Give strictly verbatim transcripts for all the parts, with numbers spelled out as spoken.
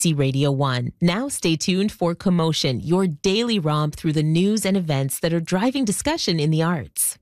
Radio one. Now stay tuned for Commotion, your daily romp through the news and events that are driving discussion in the arts.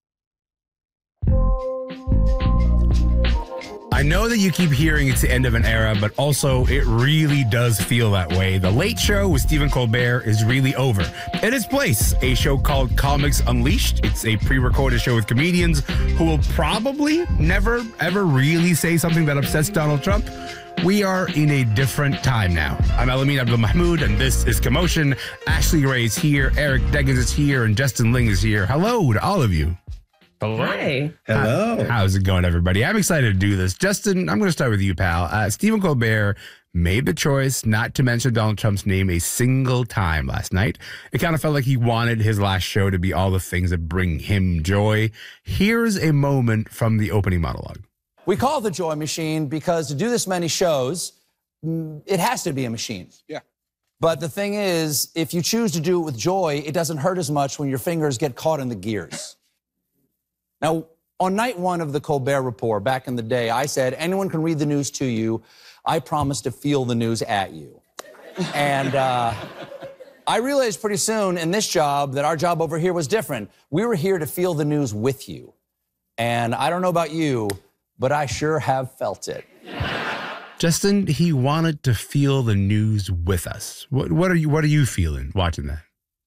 I know that you keep hearing it's the end of an era, but also it really does feel that way. The Late Show with Stephen Colbert is really over. In its place, a show called Comics Unleashed. It's a pre-recorded show with comedians who will probably never, ever really say something that upsets Donald Trump. We are in a different time now. I'm Elamin Abdul-Mahmoud, and this is Commotion. Ashley Ray is here, Eric Deggans is here, and Justin Ling is here. Hello to all of you. Hello. Hi. Hello. How, how's it going, everybody? I'm excited to do this. Justin, I'm going to start with you, pal. Uh, Stephen Colbert made the choice not to mention Donald Trump's name a single time last night. It kind of felt like he wanted his last show to be all the things that bring him joy. Here's a moment from the opening monologue. We call it the Joy Machine because to do this many shows, it has to be a machine. Yeah. But the thing is, if you choose to do it with joy, it doesn't hurt as much when your fingers get caught in the gears. Now, on night one of the Colbert Report back in the day, I said, anyone can read the news to you. I promise to feel the news at you. And uh, I realized pretty soon in this job that our job over here was different. We were here to feel the news with you. And I don't know about you, but I sure have felt it. Justin, he wanted to feel the news with us. What, what are you What are you feeling watching that?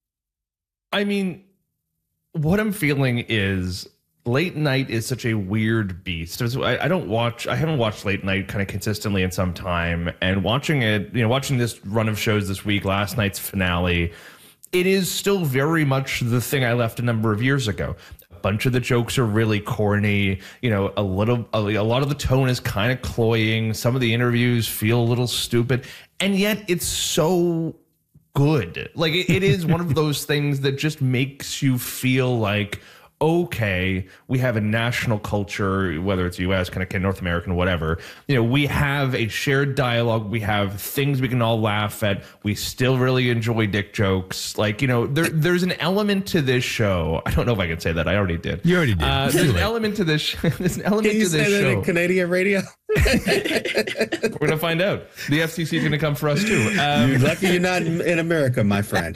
I mean, what I'm feeling is late night is such a weird beast. I, I don't watch, I haven't watched late night kind of consistently in some time. And watching it, you know, watching this run of shows this week, last night's finale, it is still very much the thing I left a number of years ago. A bunch of the jokes are really corny. You know, a little, a, a lot of the tone is kind of cloying. Some of the interviews feel a little stupid. And yet it's so good. Like it, it is one of those things that just makes you feel like, okay, we have a national culture, whether it's U S, kind of North American, whatever. You know, we have a shared dialogue. We have things we can all laugh at. We still really enjoy dick jokes. Like, you know, there, there's an element to this show. I don't know if I can say that. I already did. You already did. Uh, there's an element to this. There's an element Can you to this say that show. in Canadian radio? We're gonna find out. The F C C is gonna come for us too. Um, You're lucky you're not in, in America, my friend.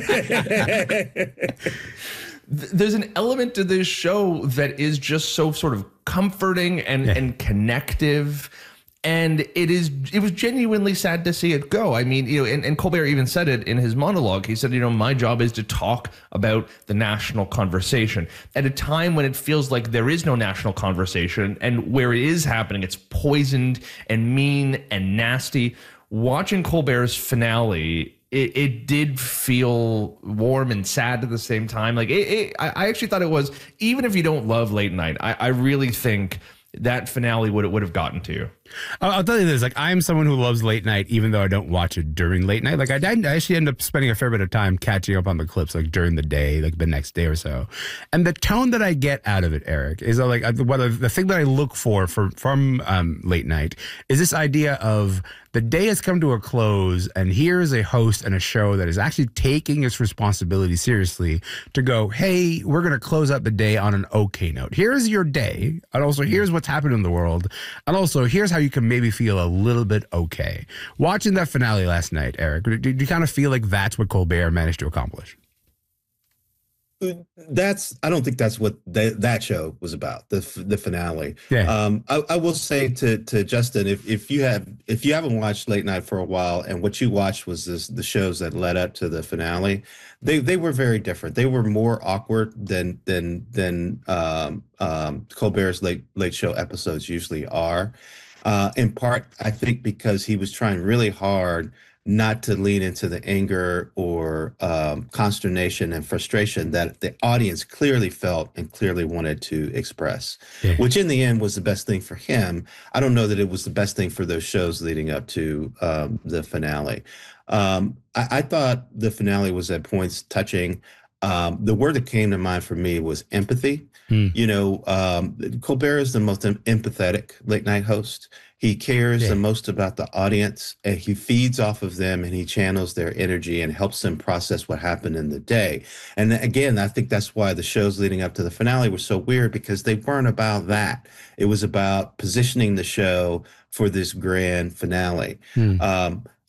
There's an element to this show that is just so sort of comforting and, yeah. and connective. And it is, it was genuinely sad to see it go. I mean, you know, and, and Colbert even said it in his monologue. He said, you know, my job is to talk about the national conversation at a time when it feels like there is no national conversation, and where it is happening, it's poisoned and mean and nasty. Watching Colbert's finale, It, it did feel warm and sad at the same time. Like it, it, I actually thought it was, even if you don't love late night, I, I really think that finale would would have gotten to you. I'll tell you this, like, I'm someone who loves late night, even though I don't watch it during late night. Like, I, I actually end up spending a fair bit of time catching up on the clips, like, during the day, like, the next day or so. And the tone that I get out of it, Eric, is, like, whether the thing that I look for, for from um, late night is this idea of the day has come to a close, and here's a host and a show that is actually taking its responsibility seriously to go, hey, we're going to close out the day on an okay note. Here's your day, and also here's what's happened in the world, and also here's how you can maybe feel a little bit okay. Watching that finale last night, Eric, did you kind of feel like that's what Colbert managed to accomplish? That's, I don't think that's what th- that show was about, the the finale. Yeah. Um, I, I will say to to Justin, if if you have if you haven't watched late night for a while, and what you watched was this, the shows that led up to the finale, they they were very different. They were more awkward than than than um, um, Colbert's late late show episodes usually are. Uh, in part, I think because he was trying really hard not to lean into the anger or um, consternation and frustration that the audience clearly felt and clearly wanted to express, yeah. which in the end was the best thing for him. I don't know that it was the best thing for those shows leading up to um, the finale. Um, I, I thought the finale was at points touching. Um, the word that came to mind for me was empathy. Hmm. You know, um, Colbert is the most empathetic late night host. He cares yeah. the most about the audience, and he feeds off of them, and he channels their energy and helps them process what happened in the day. And again, I think that's why the shows leading up to the finale were so weird, because they weren't about that. It was about positioning the show for this grand finale. Hmm. Um,